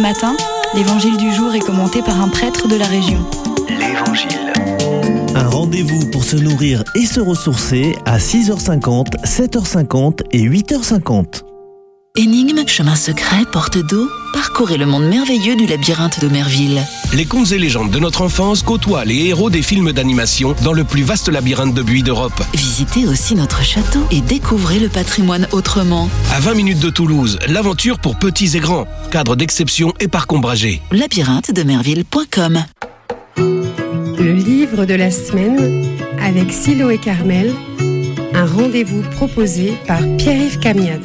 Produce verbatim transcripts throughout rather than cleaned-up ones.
matin, l'évangile du jour est commenté par un prêtre de la région. L'Évangile. Un rendez-vous pour se nourrir et se ressourcer à six heures cinquante, sept heures cinquante et huit heures cinquante. Énigme, chemin secret, porte d'eau, parcourez le monde merveilleux du labyrinthe d'Omerville. Les contes et légendes de notre enfance côtoient les héros des films d'animation dans le plus vaste labyrinthe de buis d'Europe. Visitez aussi notre château et découvrez le patrimoine autrement. À vingt minutes de Toulouse, l'aventure pour petits et grands. Cadre d'exception et parc ombragé. labyrinthe de merville point com. Le livre de la semaine avec Silo et Carmel, un rendez-vous proposé par Pierre-Yves Camiade.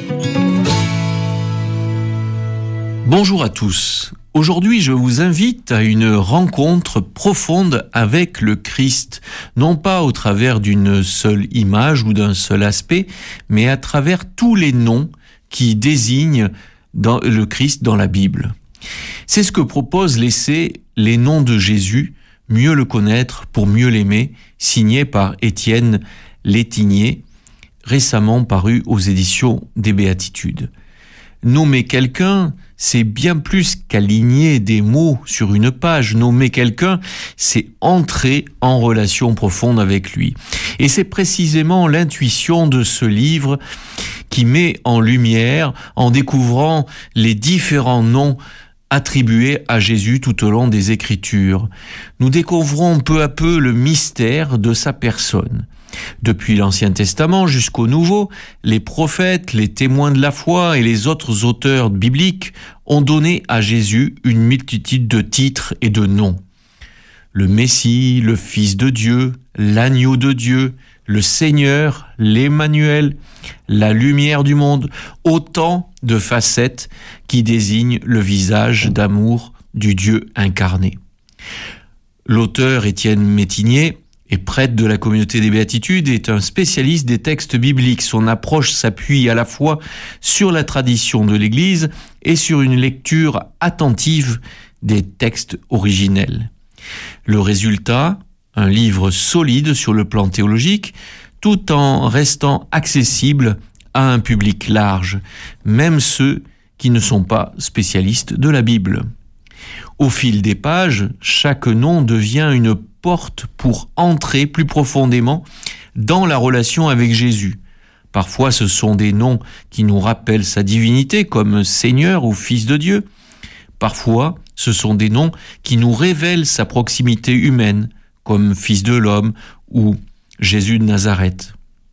Bonjour à tous. Aujourd'hui, je vous invite à une rencontre profonde avec le Christ, non pas au travers d'une seule image ou d'un seul aspect, mais à travers tous les noms qui désignent dans le Christ dans la Bible. C'est ce que propose l'essai « Les noms de Jésus, mieux le connaître pour mieux l'aimer », signé par Étienne Létigné, récemment paru aux éditions des Béatitudes. Nommer quelqu'un, c'est bien plus qu'aligner des mots sur une page. Nommer quelqu'un, c'est entrer en relation profonde avec lui. Et c'est précisément l'intuition de ce livre qui met en lumière, en découvrant les différents noms attribués à Jésus tout au long des Écritures. Nous découvrons peu à peu le mystère de sa personne. Depuis l'Ancien Testament jusqu'au Nouveau, les prophètes, les témoins de la foi et les autres auteurs bibliques ont donné à Jésus une multitude de titres et de noms. Le Messie, le Fils de Dieu, l'Agneau de Dieu, le Seigneur, l'Emmanuel, la lumière du monde, autant de facettes qui désignent le visage d'amour du Dieu incarné. L'auteur Étienne Métigné et prêtre de la communauté des Béatitudes, est un spécialiste des textes bibliques. Son approche s'appuie à la fois sur la tradition de l'Église et sur une lecture attentive des textes originels. Le résultat, un livre solide sur le plan théologique, tout en restant accessible à un public large, même ceux qui ne sont pas spécialistes de la Bible. Au fil des pages, chaque nom devient une porte pour entrer plus profondément dans la relation avec Jésus. Parfois, ce sont des noms qui nous rappellent sa divinité, comme Seigneur ou Fils de Dieu. Parfois, ce sont des noms qui nous révèlent sa proximité humaine, comme Fils de l'homme ou Jésus de Nazareth.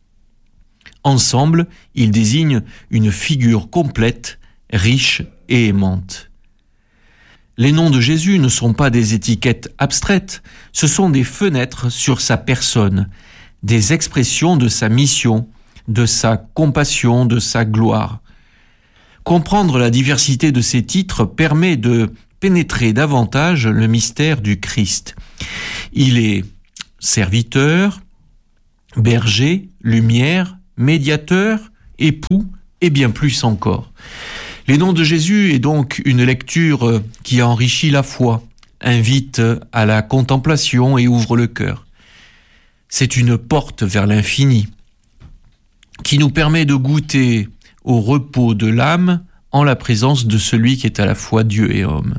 Ensemble, ils désignent une figure complète, riche et aimante. Les noms de Jésus ne sont pas des étiquettes abstraites, ce sont des fenêtres sur sa personne, des expressions de sa mission, de sa compassion, de sa gloire. Comprendre la diversité de ces titres permet de pénétrer davantage le mystère du Christ. Il est serviteur, berger, lumière, médiateur, époux et bien plus encore. Les noms de Jésus est donc une lecture qui enrichit la foi, invite à la contemplation et ouvre le cœur. C'est une porte vers l'infini qui nous permet de goûter au repos de l'âme en la présence de celui qui est à la fois Dieu et homme.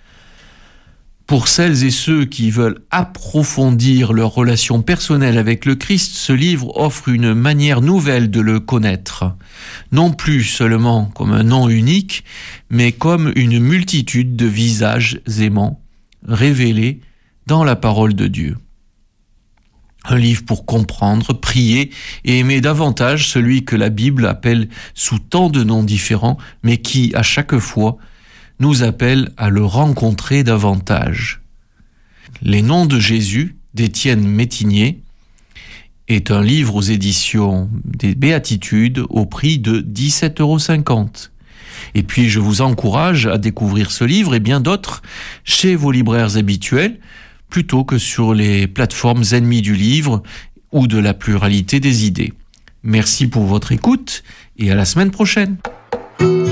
Pour celles et ceux qui veulent approfondir leur relation personnelle avec le Christ, ce livre offre une manière nouvelle de le connaître, non plus seulement comme un nom unique, mais comme une multitude de visages aimants, révélés dans la parole de Dieu. Un livre pour comprendre, prier et aimer davantage celui que la Bible appelle sous tant de noms différents, mais qui, à chaque fois, nous appelle à le rencontrer davantage. Les noms de Jésus, d'Étienne Métigné, est un livre aux éditions des Béatitudes au prix de dix-sept euros cinquante. Et puis je vous encourage à découvrir ce livre et bien d'autres chez vos libraires habituels, plutôt que sur les plateformes ennemies du livre ou de la pluralité des idées. Merci pour votre écoute et à la semaine prochaine.